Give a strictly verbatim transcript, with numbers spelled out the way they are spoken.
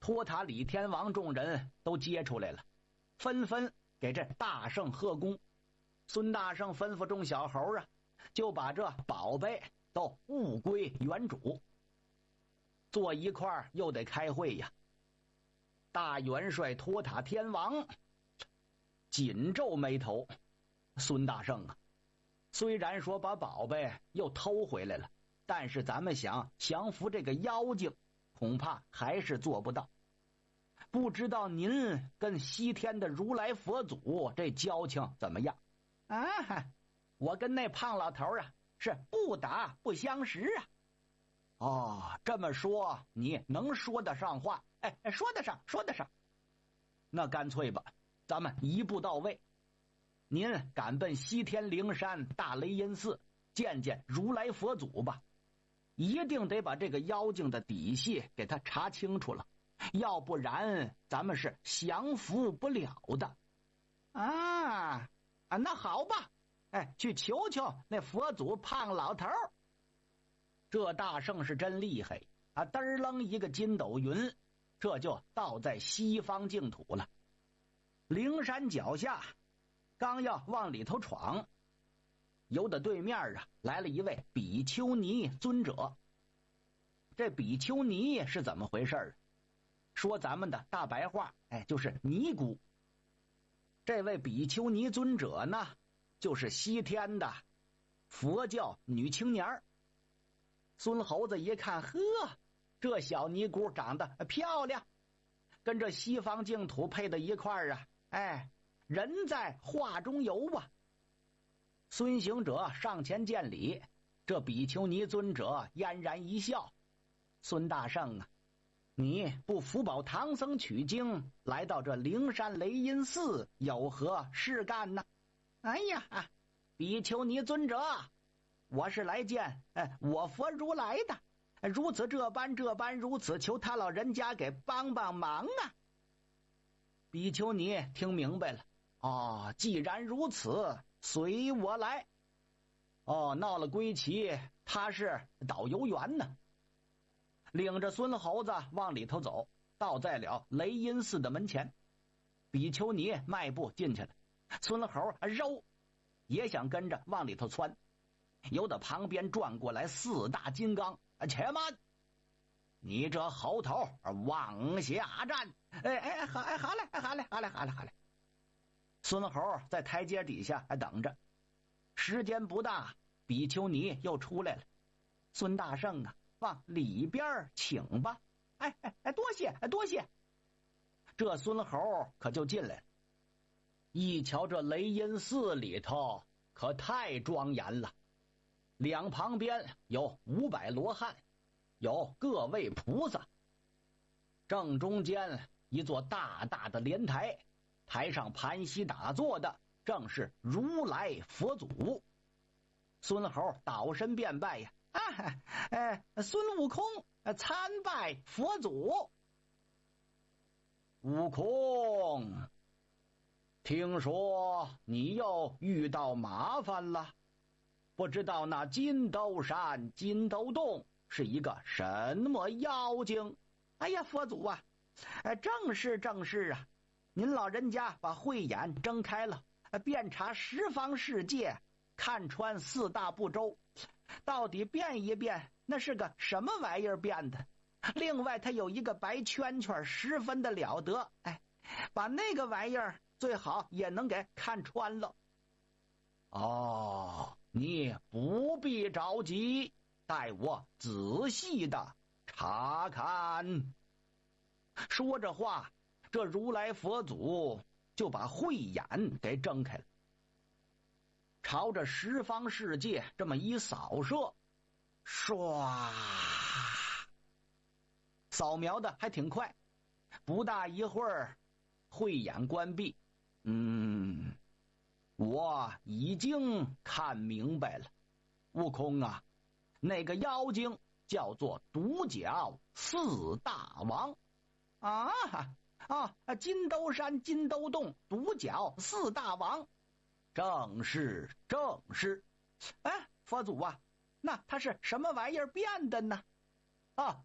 托塔李天王众人都接出来了，纷纷给这大圣贺功。孙大圣吩咐众小猴啊，就把这宝贝都物归原主。坐一块儿又得开会呀。大元帅托塔天王紧皱眉头，孙大圣啊，虽然说把宝贝又偷回来了，但是咱们想降服这个妖精，恐怕还是做不到。不知道您跟西天的如来佛祖这交情怎么样？啊，我跟那胖老头啊是不打不相识啊。哦，这么说你能说得上话？哎，说得上，说得上。那干脆吧，咱们一步到位。您赶奔西天灵山大雷音寺见见如来佛祖吧，一定得把这个妖精的底细给他查清楚了，要不然咱们是降服不了的。啊啊，那好吧，哎，去求求那佛祖胖老头。这大圣是真厉害啊！嘚儿楞一个筋斗云，这就到在西方净土了。灵山脚下，刚要往里头闯，由得对面啊来了一位比丘尼尊者。这比丘尼是怎么回事？说咱们的大白话，哎，就是尼姑。这位比丘尼尊者呢，就是西天的佛教女青年。孙猴子一看，呵，这小尼姑长得漂亮，跟这西方净土配到一块儿啊，哎，人在画中游啊。孙行者上前见礼，这比丘尼尊者嫣然一笑：“孙大圣啊，你不福保唐僧取经，来到这灵山雷音寺有何事干呢？”哎呀，比丘尼尊者，我是来见哎我佛如来的，如此这般这般如此，求他老人家给帮帮忙啊。比丘尼听明白了，哦，既然如此，随我来。哦，闹了归齐，他是导游员呢。领着孙猴子往里头走，到在了雷音寺的门前。比丘尼迈步进去了，孙猴揉也想跟着往里头窜，由得旁边转过来四大金刚：“且慢！你这猴头往下站！”哎哎，好哎，好嘞，好嘞，好嘞，好嘞，好嘞。孙猴在台阶底下等着，时间不大，比丘尼又出来了。孙大圣啊，往里边请吧。哎哎哎，多谢多谢。这孙猴可就进来了，一瞧这雷音寺里头可太庄严了，两旁边有五百罗汉，有各位菩萨，正中间一座大大的莲台，台上盘膝打坐的正是如来佛祖。孙猴倒身便拜呀，啊，哎，孙悟空参拜佛祖。悟空，听说你又遇到麻烦了，不知道那金兜山金兜洞是一个什么妖精？哎呀，佛祖啊，正是正是啊，您老人家把慧眼睁开了，遍察十方世界，看穿四大部洲，到底变一变，那是个什么玩意儿变的？另外，他有一个白圈圈，十分的了得，哎，把那个玩意儿最好也能给看穿了。哦，你不必着急，待我仔细的查看。说着话，这如来佛祖就把慧眼给睁开了，朝着十方世界这么一扫射，唰，扫描的还挺快，不大一会儿，慧眼关闭。嗯，我已经看明白了，悟空啊，那个妖精叫做独角四大王啊啊！金兜山金兜洞独角四大王，正是正是。哎，佛祖啊，那他是什么玩意儿变的呢？啊